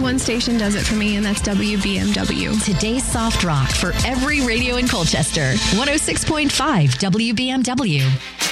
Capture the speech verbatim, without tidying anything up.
one station does it for me, and that's W B M W. Today's soft rock for every radio in Colchester. one oh six point five W B M W.